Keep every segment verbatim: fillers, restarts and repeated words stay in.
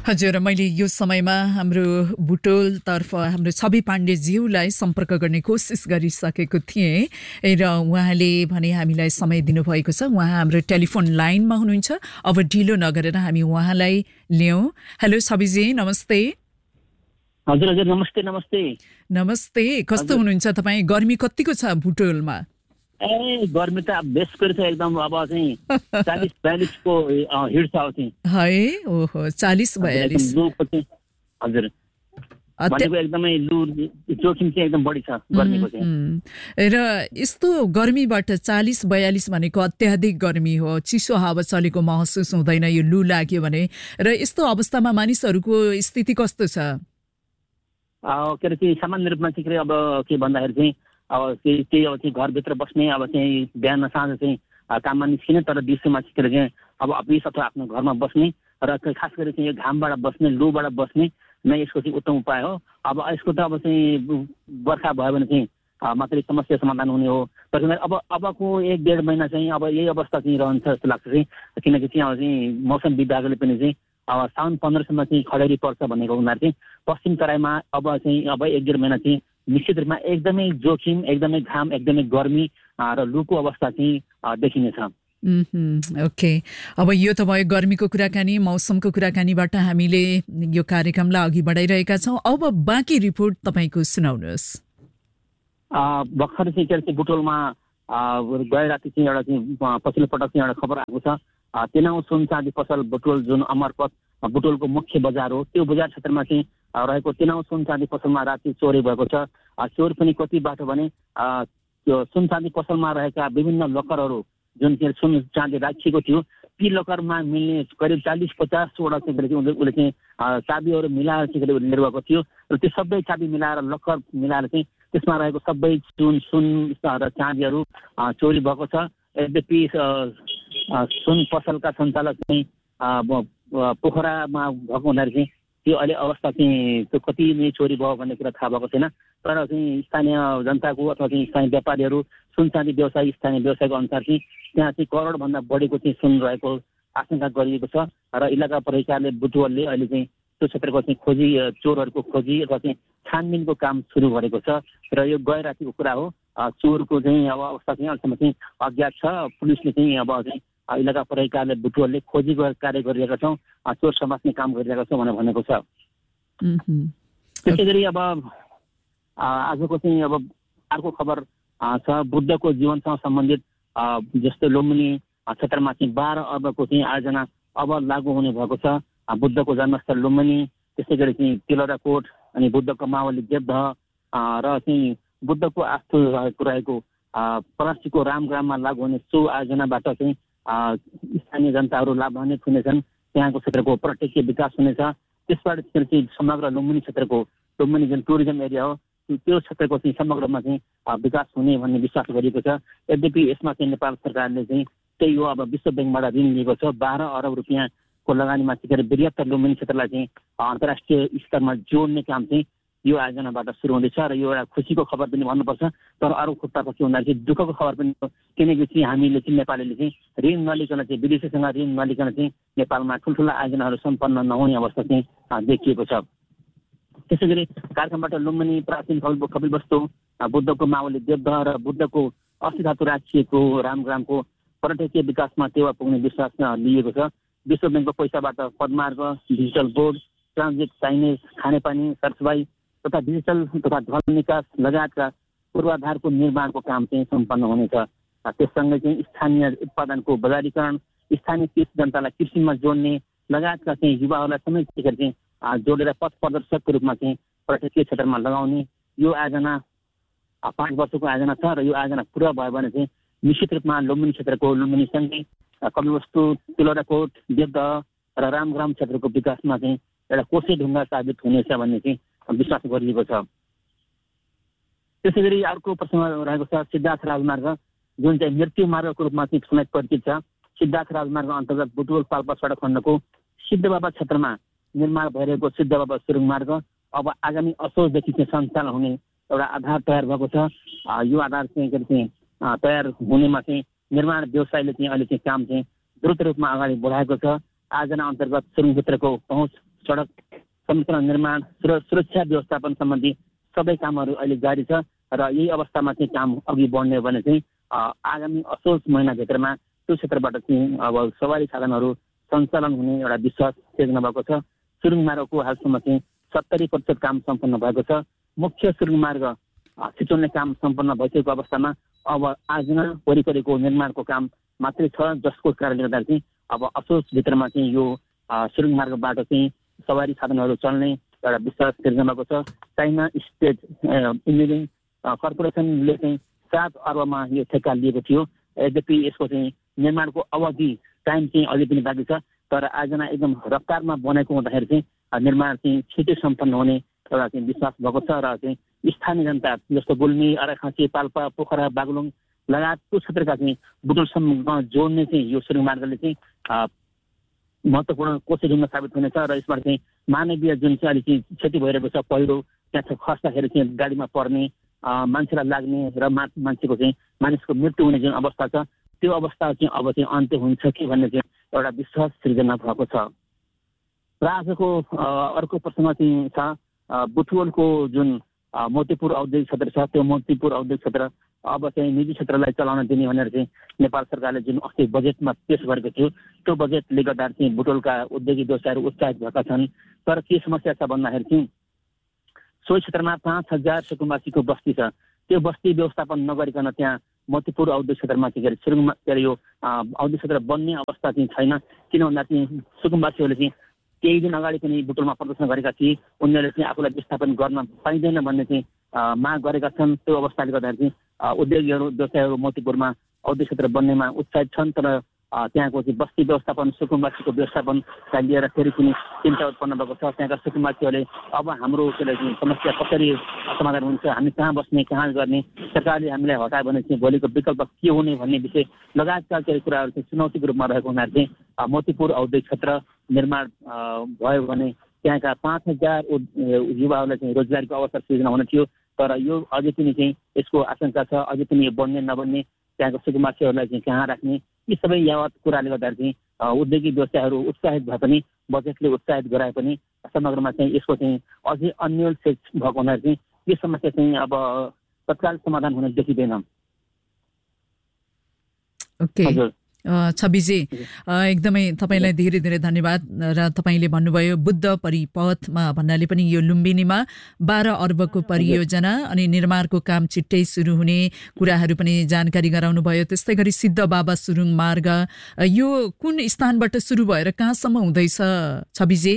हजुर, मैले यो समयमा हाम्रो बुटोलतर्फ हाम्रो छवि पाण्डेज्यूलाई सम्पर्क गर्ने कोसिस गरिसकेको थिएँ र उहाँले भने हामीलाई समय दिनुभएको छ। उहाँ हाम्रो टेलिफोन लाइनमा हुनुहुन्छ। अब ढिलो नगरेर हामी उहाँलाई ल्याउँ। हेलो छविजी, नमस्ते। हजुर हजुर नमस्ते नमस्ते नमस्ते कस्तो हुनुहुन्छ तपाईँ? गर्मी कतिको छ बुटोलमा? ए गर्मी त बेस गरी छ एकदम। अब चाहिँ चालीस बयालीस को हिट छ अब चाहिँ है। ओहो, चालीस बयालीस। हजुर, भनेको एकदमै लु जोखिम चाहिँ एकदम बढी छ गर्मीको चाहिँ। र यस्तो गर्मीबाट चालीस बयालीस भनेको अत्याधिक गर्मी हो। चिसो हावा चलेको महसुस हुँदैन यो लु लाग्यो भने। र यस्तो अवस्थामा मानिसहरूको स्थिति कस्तो छ? के अरे चाहिँ सामान्य रूपमा चाहिँ अब के भन्दाखेरि चाहिँ अब त्यही त्यही अब चाहिँ घरभित्र बस्ने, अब चाहिँ बिहान साँझ चाहिँ काममा निस्किने, तर दिउँसोमा चाहिँ चाहिँ अब अफिस अथवा आफ्नो घरमा बस्ने र खास गरी चाहिँ यो घामबाट बस्ने, लुबाट बस्ने नै यसको चाहिँ उत्तम उपाय हो। अब यसको त अब चाहिँ बर्खा भयो भने चाहिँ मात्रै समस्या समाधान हुने हो। तर अब अबको एक डेढ महिना चाहिँ अब यही अवस्था चाहिँ रहन्छ जस्तो लाग्छ चाहिँ, किनकि चाहिँ अब चाहिँ मौसम विभागले पनि चाहिँ अब साउन पन्ध्रसम्म चाहिँ खडेरी पर्छ भनेको हुनाले चाहिँ पश्चिम तराईमा अब चाहिँ अब एक डेढ महिना चाहिँ निश्चित रूपमा एकदमै जोखिम, एकदमै घाम, एकदमै गर्मी र लुको अवस्था चाहिँ देखिनेछ। ओके, अब यो त भयो गर्मीको कुराकानी, मौसमको कुराकानीबाट हामीले यो कार्यक्रमलाई अघि बढाइरहेका छौँ। अब बाँकी रिपोर्ट तपाईँको सुनाउनुहोस्। भर्खर चाहिँ के अरे बुटोलमा गए राति चाहिँ एउटा चाहिँ पछिल्लो पटक चाहिँ एउटा खबर आएको छ। तेनाउ सुन चाँदी पसल बुटोल जुन अमरपथ बुटोलको मुख्य बजार हो, त्यो बजार क्षेत्रमा चाहिँ रहेको तेनाउ सुन चाँदी पसलमा राति चोरी भएको छ। चोर पनि कतिबाट भने त्यो सुन चाँदी पसलमा रहेका विभिन्न लकरहरू जुन चाहिँ सुन चाँदी राखिएको थियो, ती लकरमा मिल्ने करिब चालिस पचासवटा चाहिँ उसले चाहिँ चाबीहरू मिलाएर चाहिँ लिएर गएको थियो र त्यो सबै चाबी मिलाएर लकर मिलाएर चाहिँ त्यसमा रहेको सबै सुन सुन र चाँदीहरू चोरी भएको छ। यद्यपि सुन पसलका सञ्चालक चाहिँ पोखरामा भएको हुँदाखेरि चाहिँ त्यो अहिले अवस्था चाहिँ त्यो कति नै चोरी भयो भन्ने कुरा थाहा भएको छैन। तर चाहिँ स्थानीय जनताको अथवा चाहिँ स्थानीय व्यापारीहरू, सुन चाँदी व्यवसायी स्थानीय व्यवसायको अनुसार चाहिँ त्यहाँ चाहिँ करोडभन्दा बढीको चाहिँ सुन रहेको आशंका गरिएको छ र इलाका प्रहरीले बुटवलले अहिले चाहिँ त्यो क्षेत्रको चाहिँ खोजी, चोरहरूको खोजी अथवा चाहिँ छानबिनको काम सुरु गरेको छ। र यो गए रातिको कुरा हो। चोरको चाहिँ अब अवस्था चाहिँ अहिलेसम्म चाहिँ अज्ञात छ। पुलिसले चाहिँ अब चाहिँ इलाका प्रहरीले बुटवलले खोजी कार्य गरिरहेका छौँ, चोर समात्ने काम गरिरहेका छौँ भनेर भनेको छ। त्यसै गरी अब आजको चाहिँ अब अर्को खबर छ बुद्धको जीवनसँग सम्बन्धित। जस्तो लुम्बिनी क्षेत्रमा चाहिँ बाह्र अर्बको चाहिँ आयोजना अब लागू हुने भएको छ। बुद्धको जन्मस्थल लुम्बिनी, त्यसै गरी चाहिँ तिलौराकोट अनि बुद्धको मावली देवदह र चाहिँ बुद्धको आस्थु रहेको परासीको रामग्राममा लागू हुने सो आयोजनाबाट चाहिँ स्थानीय जनताहरू लाभान्वित हुनेछन्। त्यहाँको क्षेत्रको पर्यटकीय विकास हुनेछ। त्यसबाट चाहिँ समग्र लुम्बिनी क्षेत्रको, लुम्बिनी जुन टुरिज्म एरिया हो त्यो क्षेत्रको चाहिँ समग्रमा चाहिँ विकास हुने भन्ने विश्वास गरिएको छ। यद्यपि यसमा चाहिँ नेपाल सरकारले चाहिँ त्यही हो अब विश्व ब्याङ्कबाट ऋण लिएको छ। बाह्र अरब रुपियाँको लगानीमा चाहिँ बृहत्तर लुम्बिनी क्षेत्रलाई चाहिँ अन्तर्राष्ट्रिय स्तरमा जोड्ने काम चाहिँ यो आयोजनाबाट सुरु हुँदैछ। र यो एउटा खुसीको खबर पनि भन्नुपर्छ। तर अरू खुट्टाको के भन्दाखेरि चाहिँ दुःखको खबर पनि हो, किनकि चाहिँ हामीले चाहिँ नेपालीले चाहिँ ऋण नलिकन चाहिँ विदेशीसँग ऋण नलिकन चाहिँ नेपालमा ठुल्ठुला आयोजनाहरू सम्पन्न नहुने अवस्था चाहिँ देखिएको छ। त्यसै गरी कार्यक्रमबाट लुम्बिनी प्राचीन कपिलवस्तु, बुद्धको मावली देवदह र बुद्धको अस्थि धातु राखिएको रामग्रामको पर्यटकीय विकासमा टेवा पुग्ने विश्वास लिएको छ। विश्व ब्याङ्कको पैसाबाट पदमार्ग, डिजिटल बोर्ड, ट्रान्जिट, चाइनिज, खानेपानी, सरसफाई तथा डिजिटल तथा धन निकास लगायतका पूर्वाधारको निर्माणको काम चाहिँ सम्पन्न हुनेछ। त्यससँगै चाहिँ स्थानीय उत्पादनको बजारीकरण, स्थानीय कृषि जनतालाई कृषिमा जोड्ने लगायतका चाहिँ युवाहरूलाई समेत चाहिँ जोडेर पथ प्रदर्शकको रूपमा चाहिँ पर्यटकीय क्षेत्रमा लगाउने यो आयोजना पाँच वर्षको आयोजना छ। र यो आयोजना पुरा भयो भने चाहिँ निश्चित रूपमा लुम्बिनी क्षेत्रको लुम्बिनीसँगै कपिलवस्तु, तिलौराकोट, देवदह र रामग्राम क्षेत्रको विकासमा चाहिँ एउटा कोसे ढुङ्गा साबित हुनेछ भन्ने चाहिँ विश्वास गरिएको छ। त्यसै गरी अर्को प्रश्न रहेको छ सिद्धार्थ राजमार्ग, जुन चाहिँ मृत्यु मार्गको रूपमा चाहिँ समेत परिचित छ। सिद्धार्थ राजमार्ग अन्तर्गत बुटवल पाल्पा सडक खण्डको सिद्धबाबा क्षेत्रमा निर्माण भइरहेको सिद्धबाबा सुरुङ मार्ग अब आगामी असोजदेखि चाहिँ सञ्चालन हुने एउटा आधार तयार भएको छ। यो आधार चाहिँ चाहिँ तयार हुनेमा चाहिँ निर्माण व्यवसायले चाहिँ अहिले चाहिँ काम चाहिँ द्रुत रूपमा अगाडि बढाएको छ। आयोजना अन्तर्गत सुरुङभित्रको पहुँच सडक संरचना निर्माण सुरक्षा व्यवस्थापन सम्बन्धी सबै कामहरू अहिले जारी छ र यही अवस्थामा चाहिँ काम अघि बढ्ने हो भने चाहिँ आगामी असोज महिनाभित्रमा त्यो क्षेत्रबाट चाहिँ अब सवारी साधनहरू सञ्चालन हुने एउटा विश्वास सिर्जना भएको छ। सुरुङ मार्गको हालसम्म चाहिँ सत्तरी प्रतिशत काम सम्पन्न भएको छ। मुख्य सुरुङ मार्ग छिचोल्ने काम सम्पन्न भइसकेको अवस्थामा अब आजना वरिपरिको निर्माणको काम मात्रै छ, जसको कारणले गर्दा चाहिँ अब असोजभित्रमा चाहिँ यो सुरुङ मार्गबाट चाहिँ सवारी साधनहरू चल्ने एउटा विश्वास सिर्जना भएको छ। चाइना स्टेट इन्जिनियरिङ कर्पोरेसनले चाहिँ सात अर्बमा यो ठेक्का लिएको थियो। यद्यपि यसको चाहिँ निर्माणको अवधि टाइम चाहिँ अझै पनि बाँकी छ, तर आजना एकदम रफ्तारमा बनेको हुँदाखेरि चाहिँ निर्माण चाहिँ छिटै सम्पन्न हुने एउटा चाहिँ विश्वास भएको छ र चाहिँ स्थानीय जनता जस्तो गुल्मी, अराखाँची, पाल्पा, पोखरा, बागलुङ लगायतको क्षेत्रका चाहिँ बुटोलसम्म जोड्ने चाहिँ यो सुरुङ मार्गले चाहिँ महत्त्वपूर्ण कोसेढुङ्गा साबित हुनेछ र यसबाट चाहिँ मानवीय जुन चाहिँ अलिक क्षति भइरहेको छ, पहिरो त्यहाँ खस्दाखेरि चाहिँ गाडीमा पर्ने, मान्छेलाई लाग्ने र मान्छेको चाहिँ मानिसको मृत्यु हुने जुन अवस्था छ त्यो अवस्था चाहिँ अब चाहिँ अन्त्य हुन्छ कि भन्ने चाहिँ एउटा विश्वास सृजना भएको छ। र आजको अर्को प्रसङ्ग चाहिँ छ बुटवलको जुन मोतीपुर औद्योगिक क्षेत्र छ, त्यो मोतीपुर औद्योगिक क्षेत्र अब चाहिँ निजी क्षेत्रलाई चलाउन दिने भनेर चाहिँ नेपाल सरकारले जुन अस्ति बजेटमा पेश गरेको थियो त्यो बजेटले गर्दा चाहिँ बुटवलका औद्योगिक व्यवसायहरू उत्साहित भएका छन्। तर के समस्या छ भन्दाखेरि चाहिँ सोही क्षेत्रमा पाँच हजार सुकुम्बासीको बस्ती छ, त्यो बस्ती व्यवस्थापन नगरिकन त्यहाँ मोतीपुर औद्योगिक क्षेत्रमा चाहिँ सुरुङमा के अरे यो औद्योगिक क्षेत्र बन्ने अवस्था चाहिँ छैन। किन भन्दा चाहिँ सुकुम्बासीहरूले चाहिँ केही दिन अगाडि पनि बुटवलमा प्रदर्शन गरेका थिए, उनीहरूले चाहिँ आफूलाई विस्थापन गर्न पाइँदैन भन्ने चाहिँ माग गरेका छन्। त्यो अवस्थाले गर्दाखेरि चाहिँ उद्योगीहरू व्यवसायहरू मोतीपुरमा औद्योगिक क्षेत्र बन्नेमा उत्साहित छन्, तर त्यहाँको चाहिँ बस्ती व्यवस्थापन सुकुम्बासीको व्यवस्थापनलाई लिएर फेरि पनि चिन्ता उत्पन्न भएको छ। त्यहाँका सुकुम्बासीहरूले अब हाम्रो समस्या कसरी समाधान हुन्छ, हामी कहाँ बस्ने, कहाँ गर्ने, सरकारले हामीलाई हटायो भने चाहिँ भोलिको विकल्प के हुने भन्ने विषय लगायतका केही कुराहरू चाहिँ चुनौतीको रूपमा रहेको हुनाले चाहिँ मोतीपुर औद्योगिक क्षेत्र निर्माण भयो भने त्यहाँका पाँच हजार युवाहरूलाई चाहिँ रोजगारीको अवसर सृजना हुने थियो, तर यो अझै पनि चाहिँ यसको आशंका छ, अझै पनि यो बन्ने नबन्ने, त्यहाँको सुकुम्बासीहरूलाई चाहिँ कहाँ राख्ने, यी सबै यावत कुराले गर्दा चाहिँ औद्योगिक व्यवसायहरू उत्साहित भए पनि बजेटले उत्साहित गराए पनि समग्रमा चाहिँ यसको चाहिँ अझै अन्यल सेट भएको हुनाले चाहिँ यो समस्या चाहिँ अब तत्काल समाधान हुन देखिँदैन। ओके छविजी, एकदमै तपाईँलाई धेरै धेरै धन्यवाद। र तपाईँले भन्नुभयो बुद्ध परिपथमा भन्नाले पनि यो लुम्बिनीमा बाह्र अर्बको परियोजना अनि निर्माणको काम छिट्टै सुरु हुने कुराहरू पनि जानकारी गराउनु भयो। त्यस्तै गरी सिद्ध बाबा सुरुङ मार्ग यो कुन स्थानबाट सुरु भएर कहाँसम्म हुँदैछ छविजी?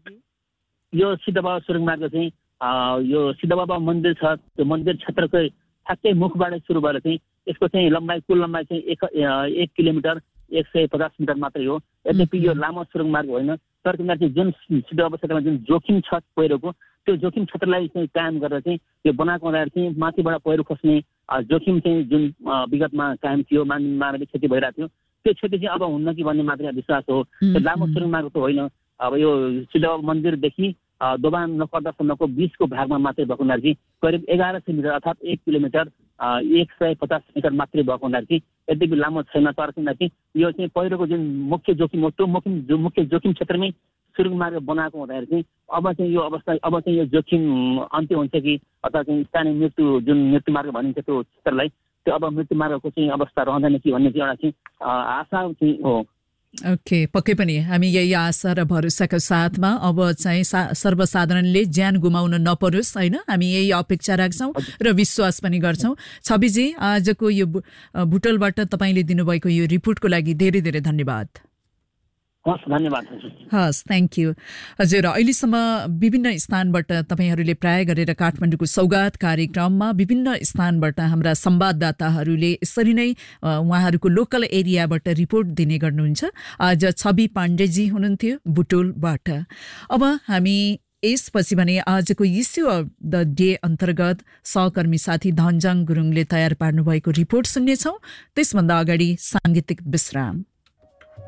यो सिद्ध बाबा सुरुङ मार्ग चाहिँ यो सिद्ध बाबा मन्दिर छ, त्यो मन्दिर क्षेत्रकै ठ्याक्कै मुखबाट सुरु भएर चाहिँ यसको चाहिँ लम्बाइ कुल लम्बाइ चाहिँ एक एक किलोमिटर एक सय पचास मिटर मात्रै हो। यद्यपि यो लामो सुरुङ मार्ग होइन, तर तिनीहरू चाहिँ जुन सिद्ध बाबा क्षेत्रमा जुन जोखिम छ पहिरोको, त्यो जोखिम क्षेत्रलाई चाहिँ कायम गरेर चाहिँ यो बनाएको हुँदाखेरि चाहिँ माथिबाट पहिरो खस्ने जोखिम चाहिँ जुन विगतमा कायम थियो, मान मानवीय क्षति भइरहेको थियो, त्यो क्षति चाहिँ अब हुन्न कि भन्ने मात्रै विश्वास हो। लामो सुरुङ मार्ग त होइन, अब यो सिद्ध बाबा मन्दिरदेखि दोबान नपर्दासम्मको बिचको भागमा मात्रै भएको हुनाले चाहिँ करिब एघार सय मिटर अर्थात् एक किलोमिटर एक सय पचास मिटर मात्रै भएको हुनाले चाहिँ यद्यपि लामो छैन, तर चाहिँ यो चाहिँ पहिरोको जुन मुख्य जोखिम हो त्यो मुख्य मुख्य जोखिम क्षेत्रमै सुरुङ मार्ग बनाएको हुँदाखेरि चाहिँ अब चाहिँ यो अवस्था अब चाहिँ यो जोखिम अन्त्य हुन्छ कि अथवा चाहिँ स्थानीय मृत्यु जुन मृत्यु मार्ग भनिन्छ त्यो क्षेत्रलाई, त्यो अब मृत्यु मार्गको चाहिँ अवस्था रहँदैन कि भन्ने चाहिँ एउटा चाहिँ आशा चाहिँ हो। ओके, पक्कै पनि हामी यही आशा र भरोसाको साथमा अब चाहिँ सर्वसाधारणले ज्यान गुमाउन नपरोस् होइन, हामी यही अपेक्षा राख्छौँ र विश्वास पनि गर्छौँ। छविजी, आजको यो बुटवलबाट तपाईँले दिनुभएको यो रिपोर्टको लागि धेरै धेरै धन्यवाद। हस्, धन्यवाद। हस्, थ्याङ्क यू। हजुर, अहिलेसम्म विभिन्न स्थानबाट तपाईँहरूले प्राय गरेर काठमाडौँको सौगात कार्यक्रममा विभिन्न स्थानबाट हाम्रा संवाददाताहरूले यसरी नै उहाँहरूको लोकल एरियाबाट रिपोर्ट दिने गर्नुहुन्छ। आज छवि पाण्डेजी हुनुहुन्थ्यो बुटोलबाट। अब हामी यसपछि भने आजको इस्यु अफ द डे अन्तर्गत सहकर्मी साथी धनजङ गुरुङले तयार पार्नुभएको रिपोर्ट सुन्नेछौँ। त्यसभन्दा अगाडि साङ्गीतिक विश्राम।